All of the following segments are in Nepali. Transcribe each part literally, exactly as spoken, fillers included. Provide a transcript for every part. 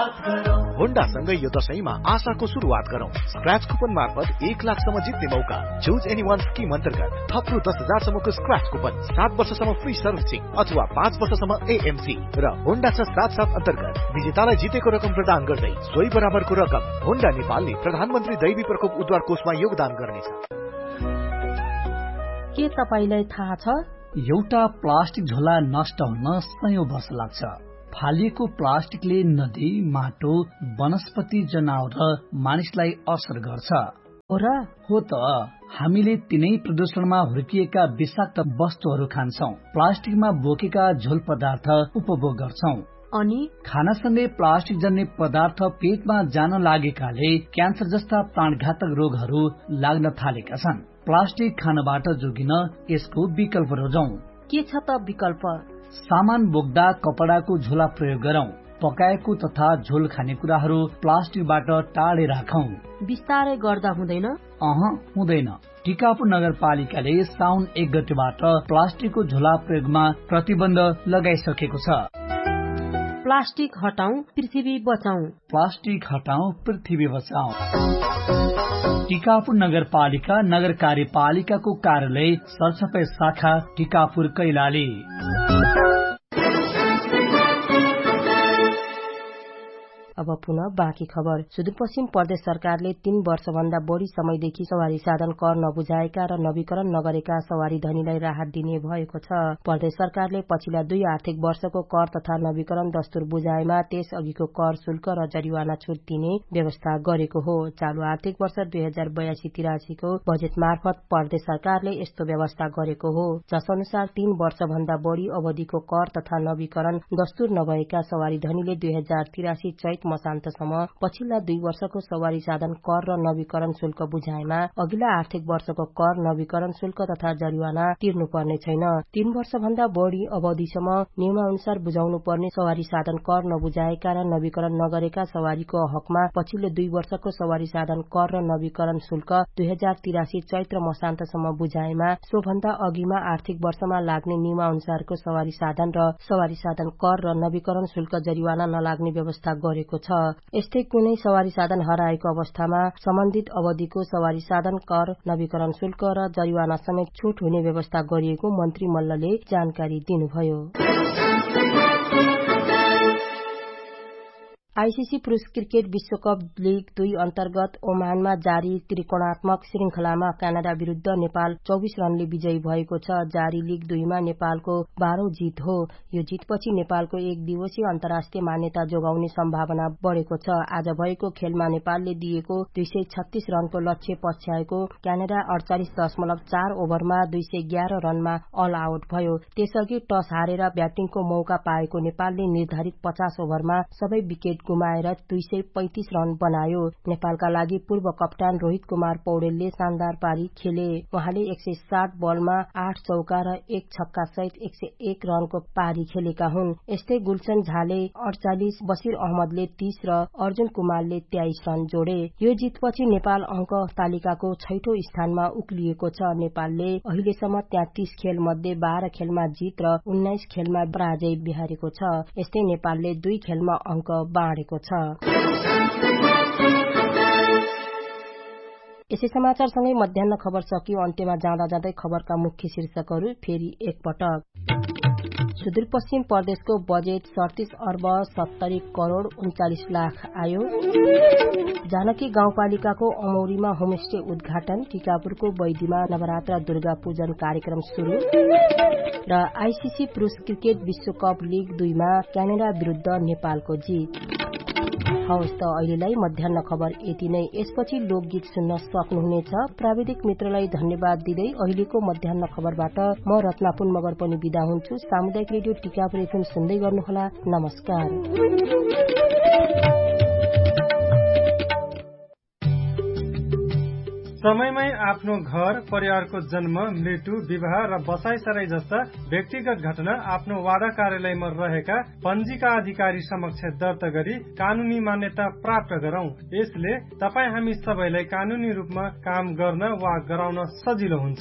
होन्डासँगै यो दशैंमा आशाको सुरुवात गरौं। स्क्रैच कुपन मार्फत एक लाखसम्म जित्ने मौका। चुज एनी वान स्किम अन्तर्गत थप रु दस हजारसम्मको स्क्रैच कुपन, सात वर्षसम्म फ्री सर्भिसिङ अथवा पाँच वर्षसम्म एएमसी र होन्डा छ साथ साथ अन्तर्गत विजेतालाई जितेको रकम प्रदान गर्दै सोही बराबरको रकम होन्डा नेपालले प्रधानमन्त्री दैवी प्रकोप उद्धार कोषमा योगदान गर्नेछ। के तपाईलाई थाहा छ एउटा प्लास्टिक झोला नष्ट हुन सयौं वर्ष लाग्छ। फालिएको प्लास्टिकले नदी, माटो, वनस्पति, जनावर र मानिसलाई असर गर्छ। हो र हो त हामीले तिनै प्रदूषणमा हुर्किएका विषाक्त वस्तुहरू खान्छौं, प्लास्टिकमा बोकेका झोल पदार्थ उपभोग गर्छौं अनि खानासँगै प्लास्टिक जन्य पदार्थ पेटमा जान लागेकाले क्यान्सर जस्ता प्राणघातक रोगहरू लाग्न थालेका छन्। प्लास्टिक खानबाट जोगिन यसको विकल्प रोजौं। के छ त विकल्प? सामान बोक्दा कपडाको झोला प्रयोग गरौं। पकाएको तथा झोल खानेकुराहरू प्लास्टिकबाट टाढे राखौं। बिस्तारै गर्दा हुँदैन? अह हुँदैन। टिकापुर नगरपालिकाले साउन एक गतेबाट प्लास्टिकको झोला प्रयोगमा प्रतिबन्ध लगाइसकेको छ। प्लास्टिक हटाऊ, पृथ्वी बचाऊ। प्लास्टिक हटाऊ, पृथ्वी बचाऊ। टिकापुर नगरपालिका, नगर कार्यपालिकाको कार्यालय, सरसफाई शाखा, टिकापुर, कैलाली। अब पुनः बाँकी खबर। सुदूरपश्चिम प्रदेश सरकारले तीन वर्ष भन्दा बढ़ी समयदेखि सवारी साधन कर नबुझाएका र नवीकरण नगरेका सवारी धनीलाई राहत दिने भएको छ। प्रदेश सरकारले पछिल्ला दुई आर्थिक वर्षको कर तथा नवीकरण दस्तुर बुझाएमा त्यस अघिको कर शुल्क र जरिवाना छुट दिने व्यवस्था गरेको हो। चालू आर्थिक वर्ष दुई हजार बयासी तिरासीको बजेट मार्फत प्रदेश सरकारले यस्तो व्यवस्था गरेको हो, जस अनुसार तीन वर्ष भन्दा बढ़ी अवधिको कर तथा नवीकरण दस्तुर नभएका सवारी धनीले दुई हजार तिरासी चैत मसान्तसम्म पछिल्ला दुई वर्षको सवारी साधन कर र नवीकरण शुल्क बुझाएमा अघिल्ला आर्थिक वर्षको कर, नवीकरण शुल्क तथा जरिवाना तिर्नु पर्ने छैन। तीन वर्ष भन्दा बढ़ी अवधिसम्म नियमानुसार बुझाउनु पर्ने सवारी साधन कर नबुझाएका र नवीकरण नगरेका सवारीको हकमा पछिल्लो दुई वर्षको सवारी साधन कर र नवीकरण शुल्क दुई हजार तिरासी चैत्र मसान्तसम्म बुझाएमा सोभन्दा अघिमा आर्थिक वर्षमा लाग्ने नियमानुसारको सवारी साधन र सवारी साधन कर र नवीकरण शुल्क जरिवाना नलाग्ने व्यवस्था गरेको छ। यस्तै कुनै सवारी साधन हराएको अवस्थामा सम्बन्धित अवधिको सवारी साधन कर, नवीकरण शुल्क र जरिवाना समेत छुट हुने व्यवस्था गरिएको मन्त्री मल्लले जानकारी दिनुभयो। आईसीसी पुरुष क्रिकेट विश्वकप लीग दुई अन्तर्गत ओमानमा जारी त्रिकोणात्मक श्रृंखलामा क्यानाडा विरूद्ध नेपाल चौबीस रनले विजयी भएको छ। जारी लीग दुईमा नेपालको बाह्रौं जित हो। यो जितपछि नेपालको एक दिवसीय अन्तर्राष्ट्रिय मान्यता जोगाउने सम्भावना बढ़ेको छ। आज भएको खेलमा नेपालले दिएको दुई सय छत्तीस रनको लक्ष्य पछ्याएको क्यानाडा अडचालिस दशमलव चार ओभरमा दुई सय एघार रनमा अल आउट भयो। त्यसअघि टस हारेर ब्याटिङको मौका पाएको नेपालले निर्धारित पचास ओभरमा सबै विकेट गुमाएर दुई सय पैंतिस रन बनायो। नेपालका लागि पूर्व कप्तान रोहित कुमार पौडेलले शानदार पारी खेले। उहाँले एक सय सात बलमा आठ चौका र एक छक्का सहित एक सय एक रनको पारी खेलेका हुन्। यस्तै गुलशन झाले अडचालिस, बसिर अहमदले तीस र अर्जुन कुमारले तेइस रन जोडे। यो जितपछि नेपाल अंक तालिकाको छैठौं स्थानमा उक्लिएको छ। नेपालले अहिलेसम्म तेत्तीस खेल मध्ये बाह्र खेलमा जित र उन्नाइस खेलमा पराजय बिहोरेको छ। यस्तै नेपालले दुई खेलमा अंक बाँडेको छ। यसै समाचारसँगै मध्याह्न खबर सकियो। अन्त्यमा जाँदा जाँदै खबरका मुख्य शीर्षकहरू फेरि एकपटक। सुदूरपश्चिम प्रदेशको बजेट सड़तीस अर्ब सत्तरी करोड़ उन्चालिस लाख आयो। जानकी गाउँपालिकाको अमौरीमा होमस्टे उद्घाटन। टिकापुरको बैदीमा नवरात्र दुर्गा पूजन कार्यक्रम शुरू। र आईसीसी पुरुष क्रिकेट विश्वकप लीग दुईमा क्यानाडा विरूद्ध नेपालको जित। हवस् त अहिलेलाई मध्याह्न खबर यति नै। यसपछि लोकगीत सुन्न सक्नुहुनेछ। प्राविधिक मित्रलाई धन्यवाद दिँदै अहिलेको मध्याह्न खबरबाट म रत्नापुन मगर पनि बिदा हुन्छु। सामुदायिक रेडियो टिकापुर एफएम सुन्दै गर्नुहोला। नमस्कार। समयमै आफ्नो घर, परिवारको जन्म, मृत्यु, विवाह र बसाइसराई जस्ता व्यक्तिगत घटना आफ्नो वाडा कार्यालयमा रहेका पञ्जीका अधिकारी समक्ष दर्ता गरी कानूनी मान्यता प्राप्त गरौं। यसले तपाईँ हामी सबैलाई कानूनी रूपमा काम गर्न वा गराउन सजिलो हुन्छ।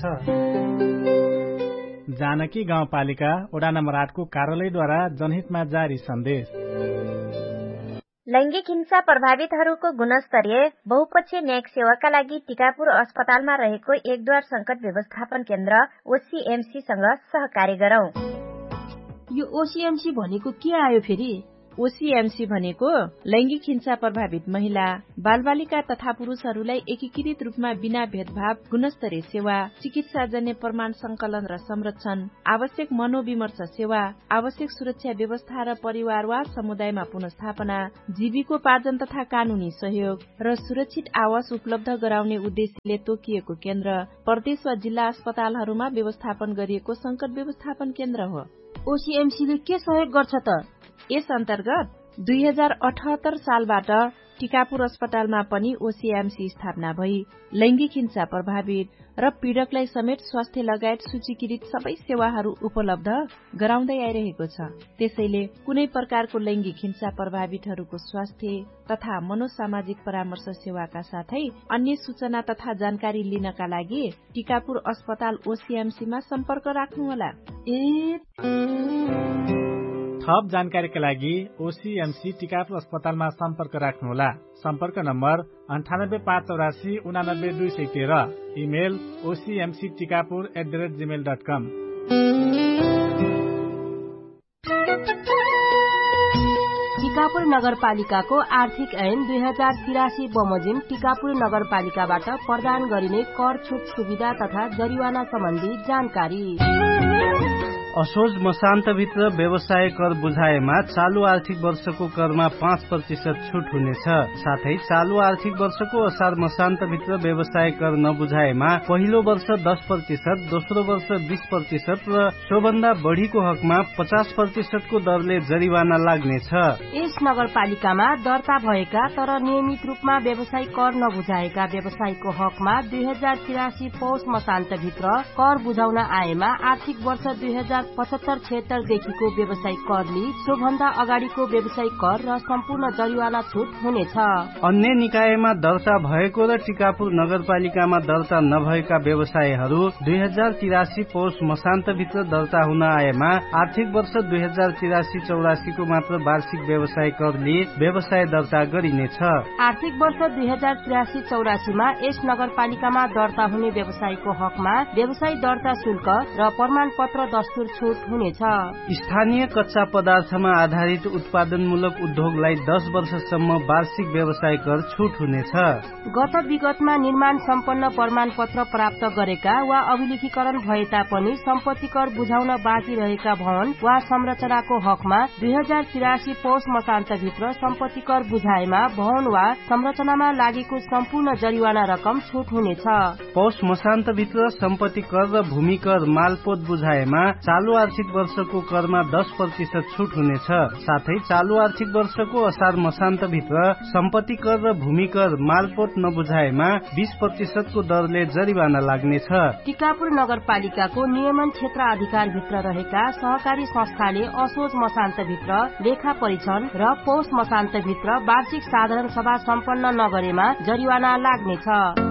जानकी गाउँपालिका वडा नम्बर आठको कार्यालयद्वारा जनहितमा जारी सन्देश। लैंगिक हिंसा प्रभावितहरूको गुणस्तरीय बहुपक्षीय न्यायिक सेवाका लागि टिकापुर अस्पतालमा रहेको एकद्वार संकट व्यवस्थापन केन्द्र ओसीएमसी सँग सहकार्य गरौं। यो ओसीएमसी भनेको के आयो फेरि? ओसीएमसी भनेको लैंगिक हिंसा प्रभावित महिला, बालबालिका तथा पुरुषहरूलाई एकीकृत रूपमा बिना भेदभाव गुणस्तरीय सेवा, चिकित्साजन्य प्रमाण संकलन र संरक्षण, आवश्यक मनोविमर्श सेवा, आवश्यक सुरक्षा व्यवस्था र परिवार वा समुदायमा पुनर्स्थापना, जीविकोपार्जन तथा कानूनी सहयोग र सुरक्षित आवास उपलब्ध गराउने उद्देश्यले तोकिएको केन्द्र प्रदेश वा जिल्ला अस्पतालहरूमा व्यवस्थापन गरिएको संकट व्यवस्थापन केन्द्र हो। ओसीएमसीले के सहयोग गर्छ त? यस अन्तर्गत दुई हजार अठहत्तर सालबाट टिकापुर अस्पतालमा पनि ओसीएमसी स्थापना भई लैंगिक हिंसा प्रभावित र पीड़कलाई समेत स्वास्थ्य लगायत सूचीकृत सबै सेवाहरू उपलब्ध गराउँदै आइरहेको छ। त्यसैले कुनै प्रकारको लैंगिक हिंसा प्रभावितहरूको स्वास्थ्य तथा मनोसामाजिक परामर्श सेवाका साथै अन्य सूचना तथा जानकारी लिनका लागि टिकापुर अस्पताल ओसीएमसीमा सम्पर्क राख्नुहोला। ए थप जानकारीका लागि ओसीएमसी टिकापुर अस्पतालमा सम्पर्क राख्नुहोला। सम्पर्क नम्बर अन्ठानब्बे पाँच चौरासी उनानब्बे दुई सय तेह्र। Email ओसीएमसी Tikapur at the rate Gmail dot कम। टिकापुर नगरपालिकाको आर्थिक ऐन दुई हजार तिरासी बमोजिम टिकापुर नगरपालिकाबाट प्रदान गरिने कर छुट सुविधा तथा जरिवाना सम्बन्धी जानकारी। असोज मसान्तभित्र व्यवसाय कर बुझाएमा चालू आर्थिक वर्षको करमा पाँच प्रतिशत छुट हुनेछ। साथै चालू आर्थिक वर्षको असार मसान्तभित्र व्यवसाय कर नबुझाएमा पहिलो वर्ष दस प्रतिशत, दोस्रो वर्ष बीस प्रतिशत र सोभन्दा बढ़ीको हकमा पचास प्रतिशतको दरले जरिवाना लाग्नेछ। यस नगरपालिकामा दर्ता भएका तर नियमित रूपमा व्यवसाय कर नबुझाएका व्यवसायको हकमा दुई हजार तिरासी पौष मसान्तभित्र कर बुझाउन आएमा आर्थिक वर्ष दुई हजार पचहत्तर छिहत्तर देखिको व्यवसायिक करले सोभन्दा अगाडिको व्यवसायिक कर र सम्पूर्ण जरिवाना छुट हुनेछ। अन्य निकायमा दर्ता भएको र टिकापुर नगरपालिकामा दर्ता नभएका व्यवसायहरू दुई हजार तिरासी पौष मसान्तभित्र दर्ता हुन आएमा आर्थिक वर्ष दुई हजार तिरासी चौरासीको मात्र वार्षिक व्यवसाय करले व्यवसाय दर्ता गरिनेछ। आर्थिक वर्ष दुई हजार तिरासी चौरासीमा यस नगरपालिकामा दर्ता हुने व्यवसायको हकमा व्यवसाय दर्ता शुल्क र प्रमाण पत्र दस्तुर छुट हुनेछ। स्थानीय कच्चा पदार्थमा आधारित उत्पादनमूलक उद्योगलाई दस वर्षसम्म वार्षिक व्यवसाय कर छुट हुनेछ। गत विगतमा निर्माण सम्पन्न प्रमाण पत्र प्राप्त गरेका वा अभिलेखीकरण भए तापनि सम्पत्ति कर बुझाउन बाँकी रहेका भवन वा संरचनाको हकमा दुई हजार तिरासी पौष मसान्तभित्र सम्पत्ति कर बुझाएमा भवन वा संरचनामा लागेको सम्पूर्ण जरिवाना रकम छुट हुनेछ। पौष मसान्तभित्र सम्पत्ति कर र भूमि कर मालपोत बुझाएमा चालू आर्थिक वर्षको करमा दस प्रतिशत छुट हुनेछ। साथै चालू आर्थिक वर्षको असार मसान्तभित्र सम्पत्ति कर र भूमि कर मालपोत नबुझाएमा बीस प्रतिशतको दरले जरिवाना लाग्नेछ। टिकापुर नगरपालिकाको नियमन क्षेत्र अधिकारभित्र रहेका सहकारी संस्थाले असोज मसान्तभित्र लेखा परीक्षण र पौष मसान्तभित्र वार्षिक साधारण सभा सम्पन्न नगरेमा जरिवाना लाग्नेछ।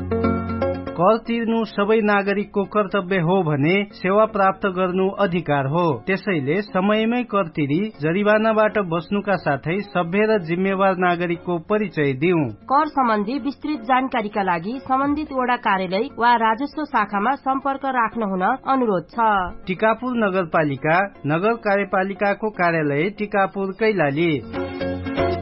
कर तिर्नु सबै नागरिकको कर्तव्य हो भने सेवा प्राप्त गर्नु अधिकार हो। त्यसैले समयमै कर तिरी जरिवानाबाट बस्नुका साथै सभ्य र जिम्मेवार नागरिकको परिचय दिउँ। कर सम्बन्धी विस्तृत जानकारीका लागि सम्बन्धित वडा कार्यालय वा राजस्व शाखामा सम्पर्क राख्न हुन अनुरोध छ। टिकापुर नगरपालिका नगर कार्यपालिकाको कार्यालय टिकापुर कैलाली।